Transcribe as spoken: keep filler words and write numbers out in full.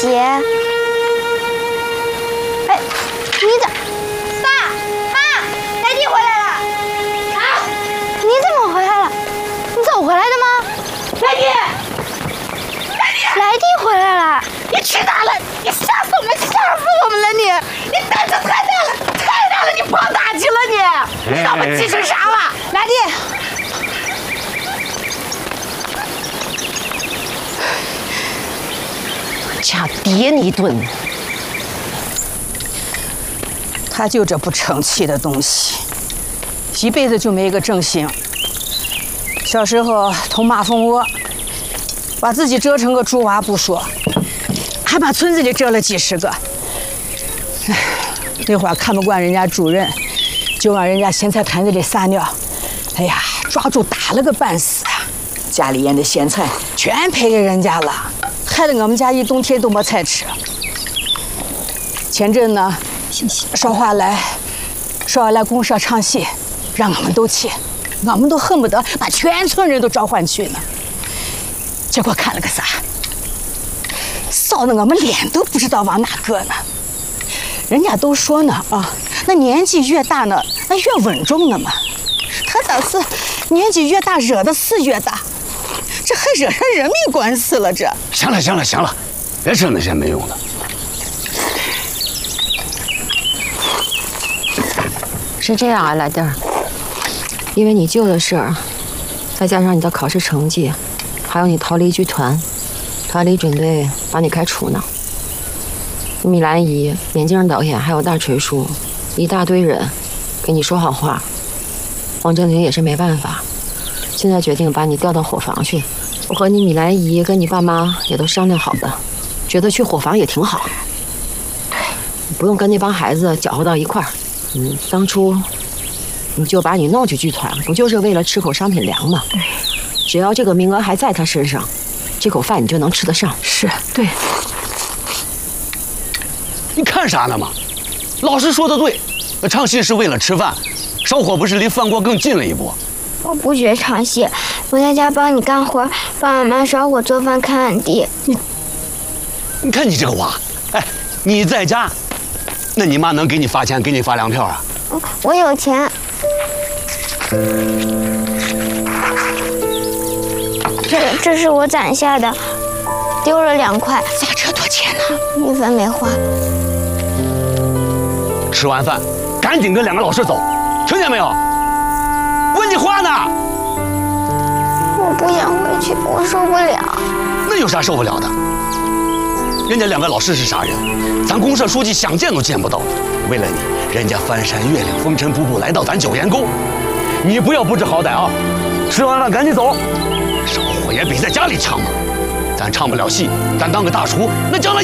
姐。哎，你咋？爸妈，来弟回来了！啊，你怎么回来了？你走回来的吗？来弟，来弟，来弟回来了！ 你去哪了？你吓死我们，吓死我们了你！你胆子太大了，太大了！你跑哪去了你？你把我们气成啥了？来弟。 掐爹你一顿！ 他就这不成器的东西，一辈子就没一个正形。小时候偷马蜂窝，把自己蛰成个猪娃不说，还把村子里蛰了几十个。哎，那会儿看不惯人家主任，就往人家咸菜坛子里撒尿，哎呀，抓住打了个半死，家里腌的咸菜全赔给人家了。 害得我们家一冬天都没菜吃。前阵呢，少华来，少华来公社唱戏，让我们都去，我们都恨不得把全村人都召唤去呢。结果看了个啥？臊得我们脸都不知道往哪搁呢。人家都说呢啊，那年纪越大呢，那越稳重呢嘛。他咋是年纪越大惹的事越大？ 这还惹上人命官司了，这行了行了行了，别扯那些没用的。 是这样啊，来弟儿，因为你舅的事儿，再加上你的考试成绩，还有你逃离剧团，团里准备把你开除呢。米兰姨、眼镜导演还有大锤叔，一大堆人给你说好话。王正林也是没办法，现在决定把你调到伙房去。 我和你米兰姨跟你爸妈也都商量好的，觉得去伙房也挺好，不用跟那帮孩子搅和到一块儿。嗯，当初你就把你弄去剧团，不就是为了吃口商品粮吗？只要这个名额还在他身上，这口饭你就能吃得上。 是对。 你看啥呢嘛？老师说的对，唱戏是为了吃饭，烧火不是离饭锅更近了一步。 我不学唱戏，我在家帮你干活，帮妈妈烧火做饭，看俺弟。 你，你看你这个娃，哎，你在家，那你妈能给你发钱，给你发粮票啊？ 我有钱。这这是我攒下的，丢了两块。 咋这多钱呢？ 一分没花。 吃完饭，赶紧跟两个老师走，听见没有？ 问你话呢！ 我不想回去，我受不了。 那有啥受不了的？人家两个老师是啥人？咱公社书记想见都见不到的。为了你，人家翻山越岭、风尘仆仆来到咱九岩沟，你不要不知好歹啊！吃完饭赶紧走，烧火也比在家里强嘛。咱唱不了戏，咱当个大厨，那将来。